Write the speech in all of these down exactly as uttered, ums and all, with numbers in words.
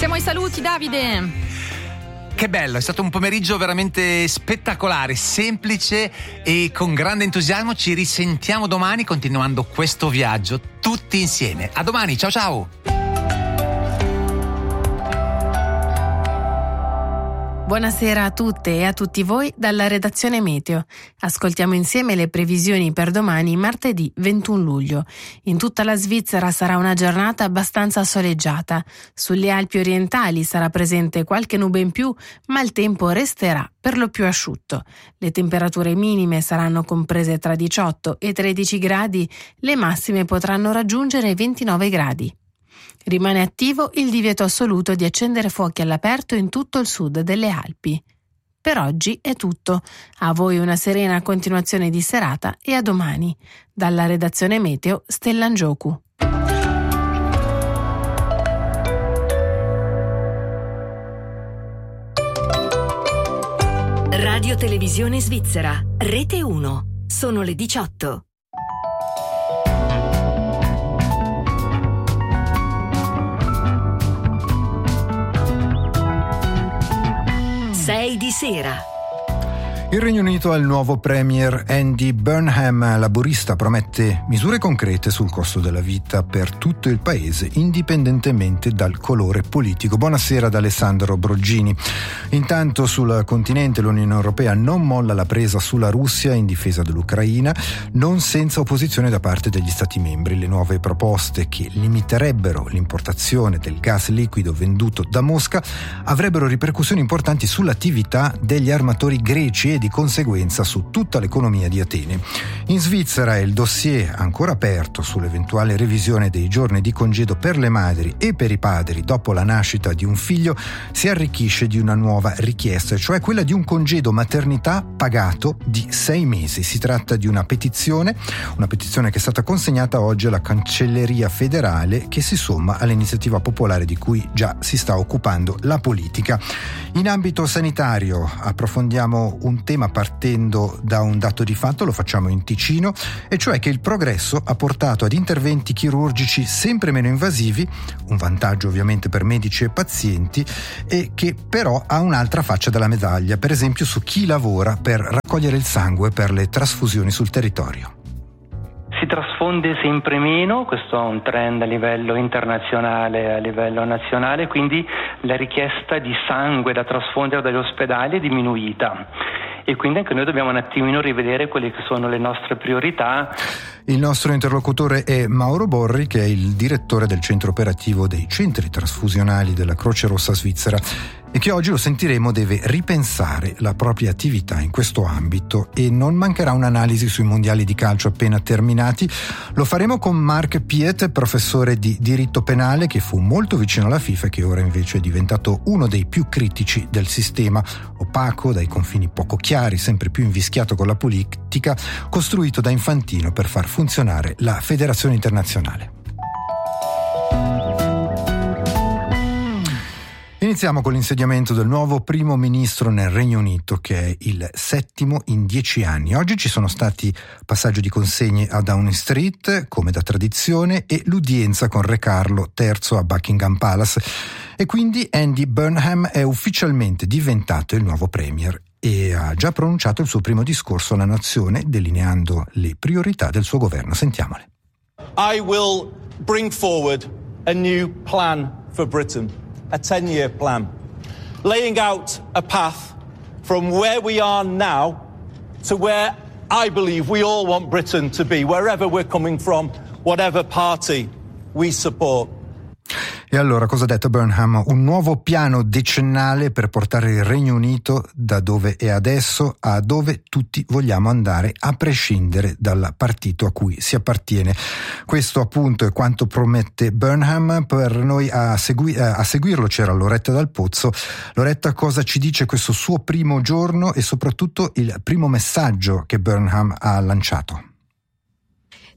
Passiamo ai saluti, Davide. Che bello, è stato un pomeriggio veramente spettacolare, semplice e con grande entusiasmo. Ci risentiamo domani continuando questo viaggio tutti insieme. A domani, ciao ciao! Buonasera a tutte e a tutti voi dalla redazione Meteo. Ascoltiamo insieme le previsioni per domani, martedì ventuno luglio. In tutta la Svizzera sarà una giornata abbastanza soleggiata. Sulle Alpi orientali sarà presente qualche nube in più, ma il tempo resterà per lo più asciutto. Le temperature minime saranno comprese tra diciotto e tredici gradi, le massime potranno raggiungere ventinove gradi. Rimane attivo il divieto assoluto di accendere fuochi all'aperto in tutto il sud delle Alpi. Per oggi è tutto. A voi una serena continuazione di serata e a domani. Dalla redazione Meteo, Stella Ngioku. Radio Televisione Svizzera, Rete uno. Sono le diciotto. sei di sera. Il Regno Unito ha il nuovo premier Andy Burnham. Laburista promette misure concrete sul costo della vita per tutto il paese, indipendentemente dal colore politico. Buonasera ad Alessandro Broggini. Intanto sul continente l'Unione Europea non molla la presa sulla Russia in difesa dell'Ucraina, non senza opposizione da parte degli Stati membri. Le nuove proposte che limiterebbero l'importazione del gas liquido venduto da Mosca avrebbero ripercussioni importanti sull'attività degli armatori greci e di conseguenza su tutta l'economia di Atene. In Svizzera il dossier ancora aperto sull'eventuale revisione dei giorni di congedo per le madri e per i padri dopo la nascita di un figlio si arricchisce di una nuova richiesta, cioè quella di un congedo maternità pagato di sei mesi. Si tratta di una petizione, una petizione che è stata consegnata oggi alla Cancelleria federale, che si somma all'iniziativa popolare di cui già si sta occupando la politica. In ambito sanitario approfondiamo un tema partendo da un dato di fatto, lo facciamo in Ticino, e cioè che il progresso ha portato ad interventi chirurgici sempre meno invasivi, un vantaggio ovviamente per medici e pazienti, e che però ha un'altra faccia della medaglia, per esempio su chi lavora per raccogliere il sangue per le trasfusioni sul territorio. Si trasfonde sempre meno, questo è un trend a livello internazionale e a livello nazionale, quindi la richiesta di sangue da trasfondere dagli ospedali è diminuita. E quindi anche noi dobbiamo un attimino rivedere quelle che sono le nostre priorità. Il nostro interlocutore è Mauro Borri, che è il direttore del centro operativo dei centri trasfusionali della Croce Rossa Svizzera e che oggi, lo sentiremo, deve ripensare la propria attività in questo ambito, e non mancherà un'analisi sui mondiali di calcio appena terminati. Lo faremo con Mark Piet, professore di diritto penale che fu molto vicino alla FIFA e che ora invece è diventato uno dei più critici del sistema, opaco, dai confini poco chiari, sempre più invischiato con la politica, costruito da Infantino per far funzionare la federazione internazionale. Iniziamo con l'insediamento del nuovo primo ministro nel Regno Unito, che è il settimo in dieci anni. Oggi ci sono stati passaggio di consegne a Downing Street, come da tradizione, e l'udienza con Re Carlo terzo a Buckingham Palace. E quindi Andy Burnham è ufficialmente diventato il nuovo premier e ha già pronunciato il suo primo discorso alla nazione, delineando le priorità del suo governo. Sentiamole. I will bring forward a new plan for Britain. A ten-year plan, laying out a path from where we are now to where I believe we all want Britain to be, wherever we're coming from, whatever party we support. E allora, cosa ha detto Burnham? Un nuovo piano decennale per portare il Regno Unito da dove è adesso a dove tutti vogliamo andare, a prescindere dal partito a cui si appartiene. Questo appunto è quanto promette Burnham. Per noi a, segui- a seguirlo c'era Loretta Dal Pozzo. Loretta, cosa ci dice questo suo primo giorno e soprattutto il primo messaggio che Burnham ha lanciato?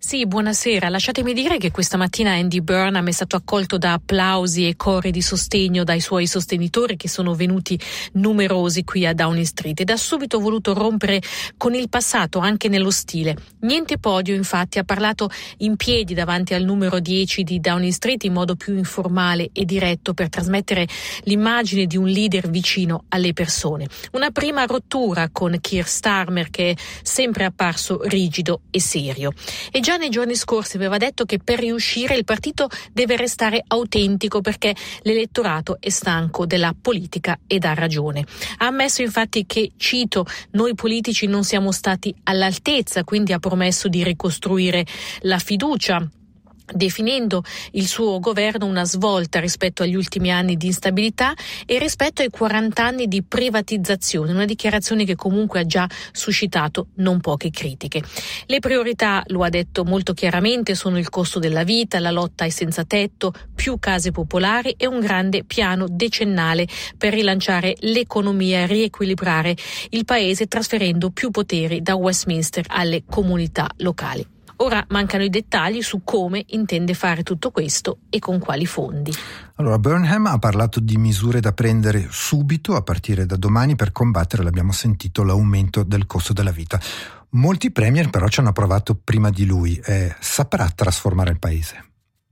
Sì, buonasera. Lasciatemi dire che questa mattina Andy Burnham è stato accolto da applausi e cori di sostegno dai suoi sostenitori, che sono venuti numerosi qui a Downing Street, ed ha subito voluto rompere con il passato anche nello stile. Niente podio, infatti, ha parlato in piedi davanti al numero dieci di Downing Street in modo più informale e diretto per trasmettere l'immagine di un leader vicino alle persone. Una prima rottura con Keir Starmer, che è sempre apparso rigido e serio. E già nei giorni scorsi aveva detto che per riuscire il partito deve restare autentico, perché l'elettorato è stanco della politica ed ha ragione. Ha ammesso infatti che, cito, noi politici non siamo stati all'altezza, quindi ha promesso di ricostruire la fiducia, definendo il suo governo una svolta rispetto agli ultimi anni di instabilità e rispetto ai quaranta anni di privatizzazione, una dichiarazione che comunque ha già suscitato non poche critiche. Le priorità, lo ha detto molto chiaramente, sono il costo della vita, la lotta ai senza tetto, più case popolari e un grande piano decennale per rilanciare l'economia e riequilibrare il paese, trasferendo più poteri da Westminster alle comunità locali. Ora mancano i dettagli su come intende fare tutto questo e con quali fondi. Allora, Burnham ha parlato di misure da prendere subito, a partire da domani, per combattere, l'abbiamo sentito, l'aumento del costo della vita. Molti premier però ci hanno provato prima di lui. Eh, saprà trasformare il paese?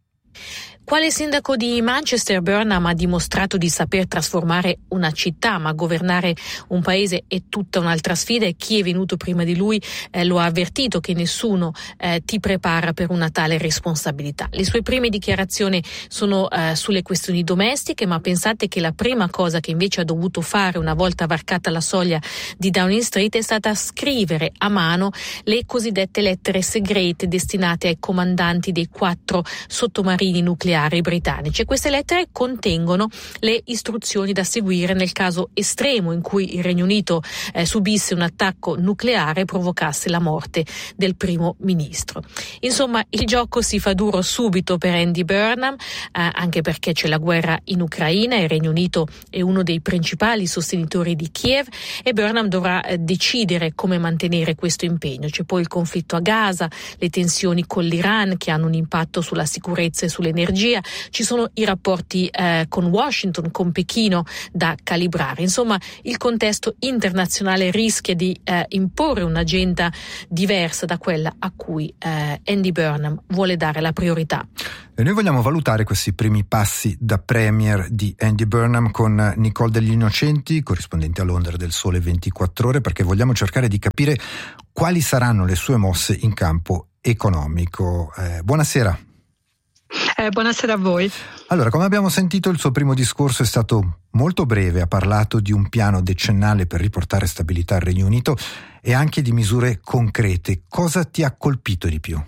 Quale sindaco di Manchester, Burnham ha dimostrato di saper trasformare una città, ma governare un paese è tutta un'altra sfida, e chi è venuto prima di lui eh, lo ha avvertito che nessuno eh, ti prepara per una tale responsabilità. Le sue prime dichiarazioni sono eh, sulle questioni domestiche, ma pensate che la prima cosa che invece ha dovuto fare una volta varcata la soglia di Downing Street è stata scrivere a mano le cosiddette lettere segrete destinate ai comandanti dei quattro sottomarini nucleari britannici. Queste lettere contengono le istruzioni da seguire nel caso estremo in cui il Regno Unito eh, subisse un attacco nucleare e provocasse la morte del primo ministro. Insomma, il gioco si fa duro subito per Andy Burnham, eh, anche perché c'è la guerra in Ucraina e il Regno Unito è uno dei principali sostenitori di Kiev, e Burnham dovrà eh, decidere come mantenere questo impegno. C'è poi il conflitto a Gaza, le tensioni con l'Iran che hanno un impatto sulla sicurezza e sull'energia. Ci sono i rapporti eh, con Washington, con Pechino da calibrare. Insomma, il contesto internazionale rischia di eh, imporre un'agenda diversa da quella a cui eh, Andy Burnham vuole dare la priorità. E noi vogliamo valutare questi primi passi da premier di Andy Burnham con Nicole Degli Innocenti, corrispondente a Londra del Sole ventiquattro Ore, perché vogliamo cercare di capire quali saranno le sue mosse in campo economico. Eh, buonasera. Eh, buonasera a voi. Allora, come abbiamo sentito, il suo primo discorso è stato molto breve, ha parlato di un piano decennale per riportare stabilità al Regno Unito e anche di misure concrete. Cosa ti ha colpito di più?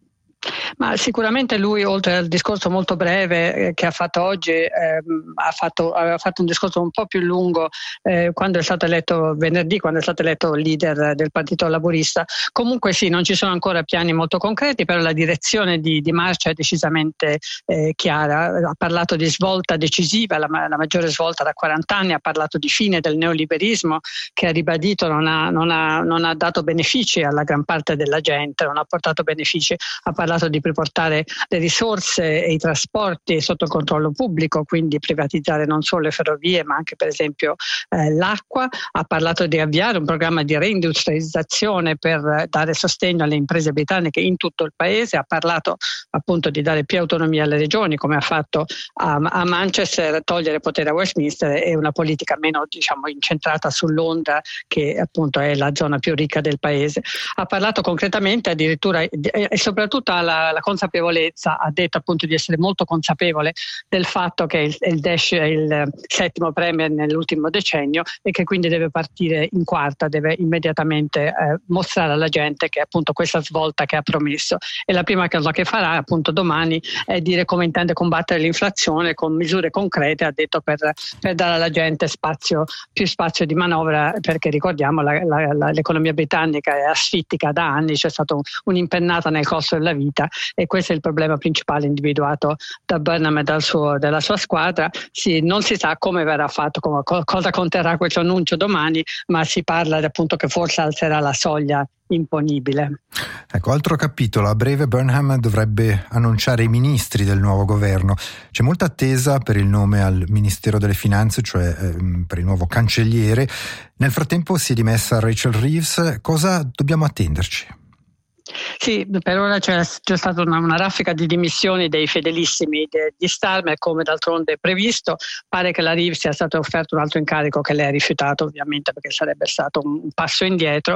Ma sicuramente lui, oltre al discorso molto breve eh, che ha fatto oggi, eh, ha fatto, aveva fatto un discorso un po' più lungo eh, quando è stato eletto venerdì, quando è stato eletto leader del Partito Laburista. Comunque sì, non ci sono ancora piani molto concreti, però la direzione di, di marcia è decisamente eh, chiara. Ha parlato di svolta decisiva, la, la maggiore svolta da quaranta anni, ha parlato di fine del neoliberismo, che ha ribadito non ha, non ha, non ha dato benefici alla gran parte della gente, non ha portato benefici. Ha parlato di riportare le risorse e i trasporti sotto il controllo pubblico, quindi privatizzare non solo le ferrovie ma anche per esempio eh, l'acqua. Ha parlato di avviare un programma di reindustrializzazione per dare sostegno alle imprese britanniche in tutto il paese. Ha parlato appunto di dare più autonomia alle regioni, come ha fatto a, a Manchester, togliere potere a Westminster e una politica meno, diciamo, incentrata su Londra, che appunto è la zona più ricca del paese. Ha parlato concretamente addirittura e, e soprattutto alla la consapevolezza, ha detto appunto di essere molto consapevole del fatto che il, il Daesh è il settimo premier nell'ultimo decennio e che quindi deve partire in quarta, deve immediatamente eh, mostrare alla gente che appunto questa svolta che ha promesso. E la prima cosa che farà appunto domani è dire come intende combattere l'inflazione con misure concrete, ha detto, per, per dare alla gente spazio, più spazio di manovra, perché ricordiamo la, la, la, l'economia britannica è asfittica da anni, c'è stata un, un'impennata nel costo della vita vita, e questo è il problema principale individuato da Burnham e dal suo, dalla sua squadra. Si, non si sa come verrà fatto, come, cosa conterrà questo annuncio domani, ma si parla appunto che forse alzerà la soglia imponibile. Ecco, altro capitolo, a breve Burnham dovrebbe annunciare i ministri del nuovo governo. C'è molta attesa per il nome al Ministero delle Finanze, cioè ehm, per il nuovo cancelliere. Nel frattempo si è dimessa Rachel Reeves. Cosa dobbiamo attenderci? Sì, per ora c'è, c'è stata una, una raffica di dimissioni dei fedelissimi de, di Starmer, come d'altronde previsto. Pare che la Reeves sia stato offerto un altro incarico che lei ha rifiutato, ovviamente, perché sarebbe stato un, un passo indietro.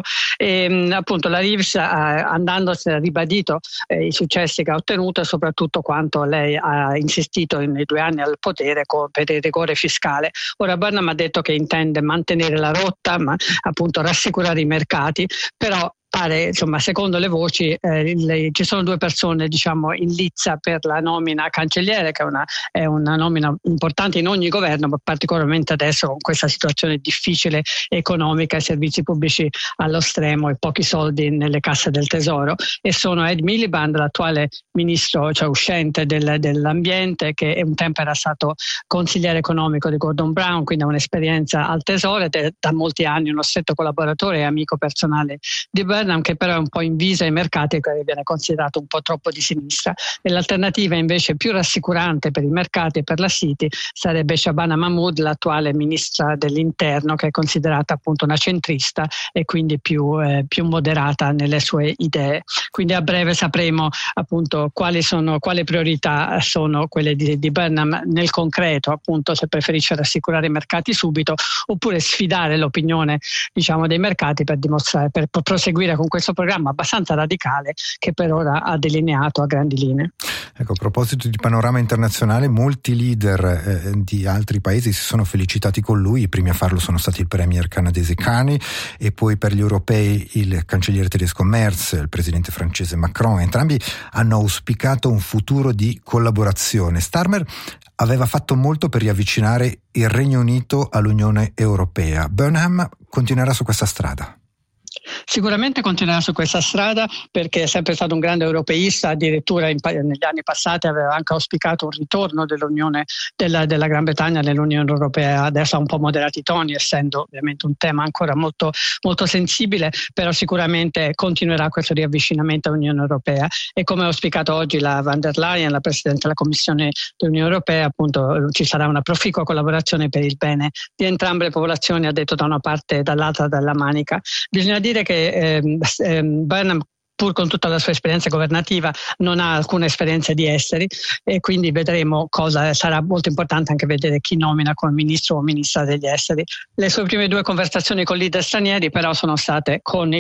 E appunto la Reeves, ha, andandosene, ha ribadito eh, i successi che ha ottenuto e soprattutto quanto lei ha insistito nei due anni al potere con, per il rigore fiscale. Ora Burnham ha detto che intende mantenere la rotta, ma appunto rassicurare i mercati, però pare, insomma, secondo le voci eh, le, ci sono due persone, diciamo, in lizza per la nomina cancelliere, che è una, è una nomina importante in ogni governo, ma particolarmente adesso con questa situazione difficile economica e servizi pubblici allo stremo e pochi soldi nelle casse del tesoro. E sono Ed Miliband, l'attuale ministro, cioè uscente del, dell'ambiente, che un tempo era stato consigliere economico di Gordon Brown, quindi ha un'esperienza al tesoro ed è da molti anni uno stretto collaboratore e amico personale di Burnham, che però è un po' invisa ai mercati e che viene considerato un po' troppo di sinistra. E l'alternativa invece più rassicurante per i mercati e per la City sarebbe Shabana Mahmood, l'attuale ministra dell'interno, che è considerata appunto una centrista e quindi più, eh, più moderata nelle sue idee. Quindi a breve sapremo appunto quali sono, quali priorità sono quelle di, di Burnham nel concreto, appunto se preferisce rassicurare i mercati subito oppure sfidare l'opinione, diciamo, dei mercati per dimostrare, per proseguire con questo programma abbastanza radicale che per ora ha delineato a grandi linee. Ecco, a proposito di panorama internazionale, molti leader eh, di altri paesi si sono felicitati con lui. I primi a farlo sono stati il premier canadese Carney e poi per gli europei il cancelliere tedesco Merz, il presidente francese Macron. Entrambi hanno auspicato un futuro di collaborazione. Starmer aveva fatto molto per riavvicinare il Regno Unito all'Unione Europea. Burnham continuerà su questa strada? Sicuramente continuerà su questa strada perché è sempre stato un grande europeista, addirittura in, negli anni passati aveva anche auspicato un ritorno dell'Unione della, della Gran Bretagna nell'Unione Europea. Adesso ha un po' moderati i toni, essendo ovviamente un tema ancora molto, molto sensibile, però sicuramente continuerà questo riavvicinamento all'Unione Europea e come ha auspicato oggi la Van der Leyen, la Presidente della Commissione dell'Unione Europea, appunto ci sarà una proficua collaborazione per il bene di entrambe le popolazioni, ha detto da una parte e dall'altra della Manica. Bisogna dire che ehm, ehm, Burnham, pur con tutta la sua esperienza governativa, non ha alcuna esperienza di esteri e quindi vedremo cosa sarà molto importante anche vedere chi nomina come ministro o ministra degli esteri. Le sue prime due conversazioni con leader stranieri però sono state con